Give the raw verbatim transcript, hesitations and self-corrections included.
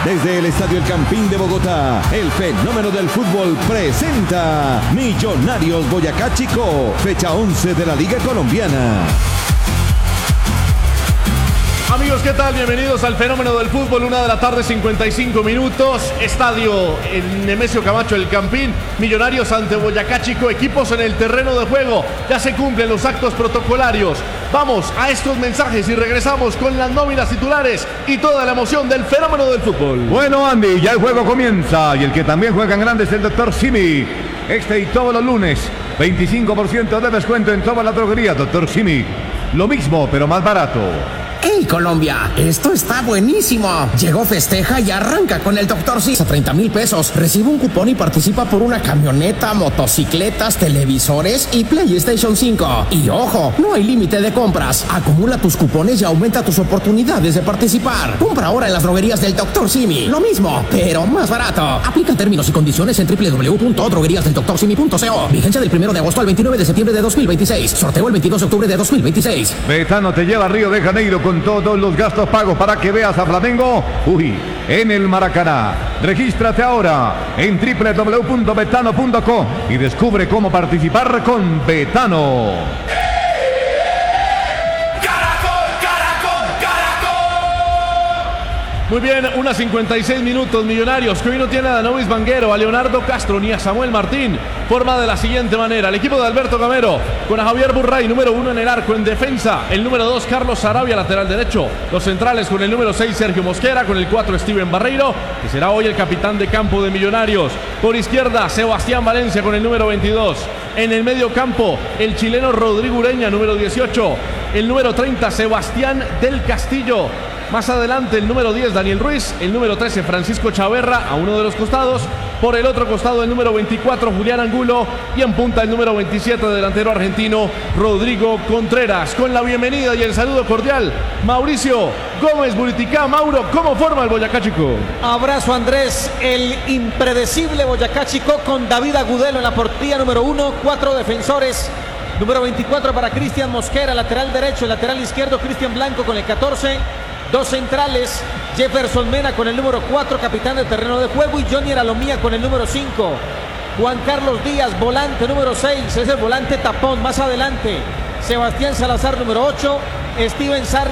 Desde el Estadio El Campín de Bogotá, el fenómeno del fútbol presenta Millonarios Boyacá Chicó, fecha once de la Liga Colombiana. Amigos, ¿qué tal? Bienvenidos al fenómeno del fútbol, una de la tarde, cincuenta y cinco minutos, estadio en Nemesio Camacho El Campín, Millonarios ante Boyacá Chicó, equipos en el terreno de juego, ya se cumplen los actos protocolarios. Vamos a estos mensajes y regresamos con las nóminas titulares y toda la emoción del fenómeno del fútbol. Bueno, Andy, ya el juego comienza y el que también juega en grande es el doctor Simi. Este y todos los lunes, veinticinco por ciento de descuento en toda la droguería, doctor Simi. Lo mismo, pero más barato. ¡Hey, Colombia! Esto está buenísimo. Llegó, festeja y arranca con el doctor Simi a treinta mil pesos. Recibe un cupón y participa por una camioneta, motocicletas, televisores y PlayStation cinco. Y ojo, no hay límite de compras. Acumula tus cupones y aumenta tus oportunidades de participar. Compra ahora en las droguerías del doctor Simi. Lo mismo, pero más barato. Aplica términos y condiciones en doble u doble u doble u punto droguerías del doctor simi punto co. Vigencia del primero de agosto al veintinueve de septiembre de dos mil veintiséis. Sorteo el veintidós de octubre de dos mil veintiséis. Betano te lleva a Río de Janeiro con todos los gastos pagos para que veas a Flamengo, uy, en el Maracaná. Regístrate ahora en doble u doble u doble u punto betano punto co y descubre cómo participar con Betano. Muy bien, unas cincuenta y seis minutos, Millonarios, que hoy no tiene a Danovis Vanguero, a Leonardo Castro ni a Samuel Martín. Forma de la siguiente manera: el equipo de Alberto Gamero, con a Javier Burray, número uno en el arco en defensa, el número dos Carlos Sarabia, lateral derecho, los centrales con el número seis Sergio Mosquera, con el cuatro Steven Barreiro, que será hoy el capitán de campo de Millonarios. Por izquierda, Sebastián Valencia con el número veintidós. En el medio campo, el chileno Rodrigo Ureña, número dieciocho. El número treinta, Sebastián del Castillo. Más adelante el número diez, Daniel Ruiz. El número trece, Francisco Chaverra, a uno de los costados. Por el otro costado el número veinticuatro, Julián Angulo. Y en punta el número veintisiete, delantero argentino, Rodrigo Contreras. Con la bienvenida y el saludo cordial, Mauricio Gómez Buriticá. Mauro, ¿cómo forma el Boyacá Chicó? Abrazo, Andrés. El impredecible Boyacá Chicó con David Agudelo en la portería número uno. Cuatro defensores. Número veinticuatro para Cristian Mosquera, lateral derecho. El lateral izquierdo, Cristian Blanco con el catorce. Dos centrales, Jefferson Mena con el número cuatro, capitán de terreno de juego, y Johnny Aralomía con el número cinco. Juan Carlos Díaz, volante número seis, es el volante tapón. Más adelante, Sebastián Salazar, número ocho, Steven Sarri